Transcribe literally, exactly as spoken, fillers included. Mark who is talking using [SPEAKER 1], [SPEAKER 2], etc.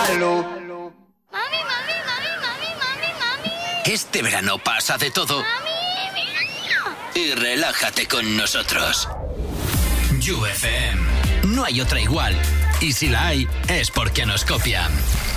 [SPEAKER 1] Salud.
[SPEAKER 2] Mami, mami, mami, mami, mami, mami.
[SPEAKER 3] Este verano pasa de todo.
[SPEAKER 2] Mami, mira.
[SPEAKER 3] Y relájate con nosotros. You F M. No hay otra igual. Y si la hay, es porque nos copian.